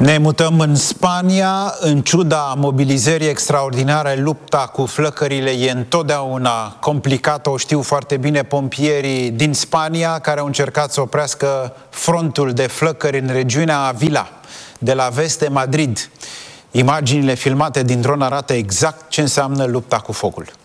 Ne mutăm în Spania. În ciuda mobilizării extraordinare, lupta cu flăcările e întotdeauna complicată. O știu foarte bine pompierii din Spania, care au încercat să oprească frontul de flăcări în regiunea Avila, de la vest de Madrid. Imaginile filmate din dron arată exact ce înseamnă lupta cu focul.